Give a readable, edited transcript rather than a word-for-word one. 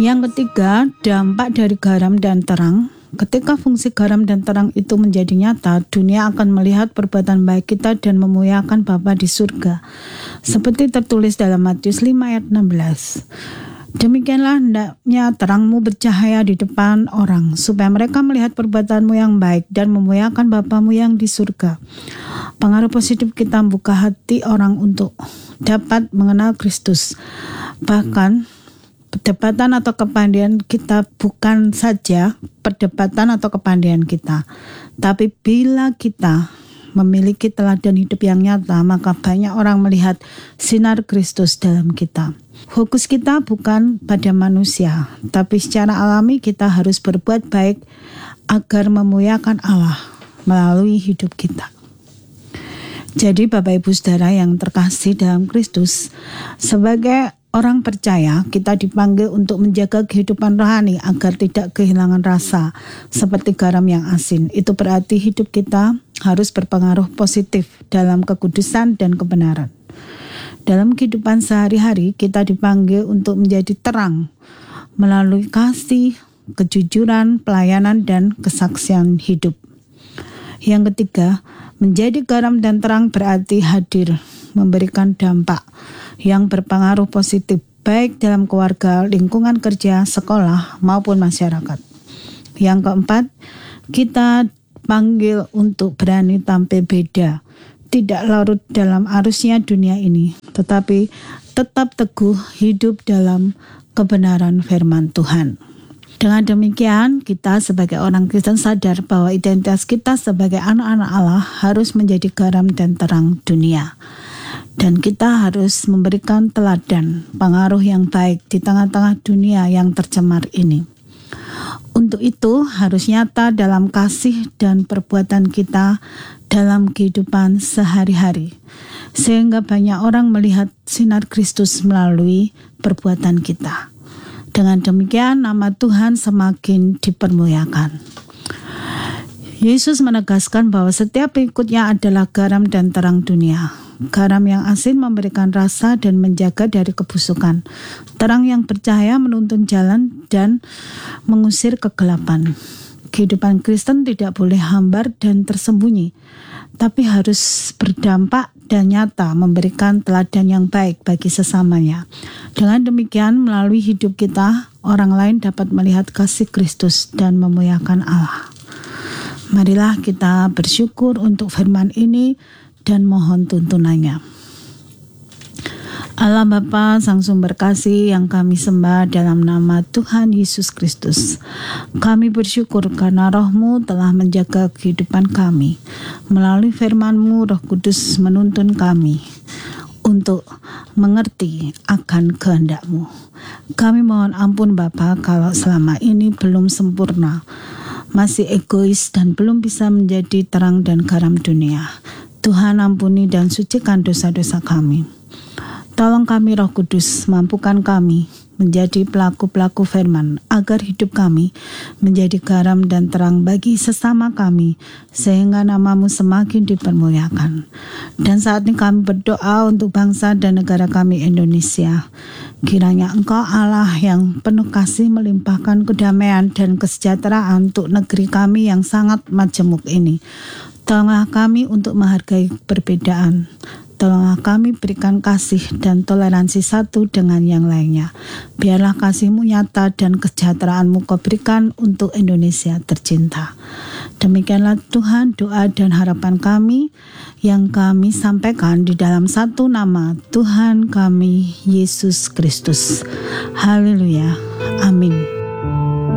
Yang ketiga, dampak dari garam dan terang. Ketika fungsi garam dan terang itu menjadi nyata, dunia akan melihat perbuatan baik kita dan memuliakan Bapa di surga. Seperti tertulis dalam Matius 5 ayat 16. Demikianlah hendaknya terangmu bercahaya di depan orang, supaya mereka melihat perbuatanmu yang baik dan memuliakan Bapamu yang di surga. Pengaruh positif kita membuka hati orang untuk dapat mengenal Kristus. Bahkan perdebatan atau kepandaian kita bukan saja perdebatan atau kepandaian kita, tapi bila kita memiliki teladan hidup yang nyata, maka banyak orang melihat sinar Kristus dalam kita. Fokus kita bukan pada manusia, tapi secara alami kita harus berbuat baik agar memuliakan Allah melalui hidup kita. Jadi Bapak Ibu Saudara yang terkasih dalam Kristus, sebagai orang percaya, kita dipanggil untuk menjaga kehidupan rohani agar tidak kehilangan rasa seperti garam yang asin. Itu berarti hidup kita harus berpengaruh positif dalam kekudusan dan kebenaran. Dalam kehidupan sehari-hari, kita dipanggil untuk menjadi terang melalui kasih, kejujuran, pelayanan, dan kesaksian hidup. Yang ketiga, menjadi garam dan terang berarti hadir, memberikan dampak yang berpengaruh positif baik dalam keluarga, lingkungan kerja, sekolah, maupun masyarakat. Yang keempat, kita panggil untuk berani tampil beda, tidak larut dalam arusnya dunia ini, tetapi tetap teguh hidup dalam kebenaran firman Tuhan. Dengan demikian, kita sebagai orang Kristen sadar bahwa identitas kita sebagai anak-anak Allah harus menjadi garam dan terang dunia. Dan kita harus memberikan teladan pengaruh yang baik di tengah-tengah dunia yang tercemar ini. Untuk itu harus nyata dalam kasih dan perbuatan kita dalam kehidupan sehari-hari, sehingga banyak orang melihat sinar Kristus melalui perbuatan kita. Dengan demikian nama Tuhan semakin dipermuliakan. Yesus menegaskan bahwa setiap pengikutnya adalah garam dan terang dunia. Garam yang asin memberikan rasa dan menjaga dari kebusukan. Terang yang bercahaya menuntun jalan dan mengusir kegelapan. Kehidupan Kristen tidak boleh hambar dan tersembunyi, tapi harus berdampak dan nyata, memberikan teladan yang baik bagi sesamanya. Dengan demikian, melalui hidup kita, orang lain dapat melihat kasih Kristus dan memuliakan Allah. Marilah kita bersyukur untuk firman ini dan mohon tuntunannya. Allah Bapa, Sang Sumber Kasih yang kami sembah dalam nama Tuhan Yesus Kristus. Kami bersyukur karena Roh-Mu telah menjaga kehidupan kami. Melalui firman-Mu, Roh Kudus menuntun kami untuk mengerti akan kehendak-Mu. Kami mohon ampun Bapa kalau selama ini belum sempurna, masih egois dan belum bisa menjadi terang dan garam dunia. Tuhan ampuni dan sucikan dosa-dosa kami. Tolong kami Roh Kudus, mampukan kami menjadi pelaku-pelaku firman, agar hidup kami menjadi garam dan terang bagi sesama kami, sehingga nama-Mu semakin dipermuliakan. Dan saat ini kami berdoa untuk bangsa dan negara kami Indonesia. Kiranya Engkau Allah yang penuh kasih melimpahkan kedamaian dan kesejahteraan untuk negeri kami yang sangat majemuk ini. Tolonglah kami untuk menghargai perbedaan. Tolonglah kami berikan kasih dan toleransi satu dengan yang lainnya. Biarlah kasih-Mu nyata dan kesejahteraan-Mu Kau berikan untuk Indonesia tercinta. Demikianlah Tuhan doa dan harapan kami yang kami sampaikan di dalam satu nama Tuhan kami Yesus Kristus. Haleluya. Amin.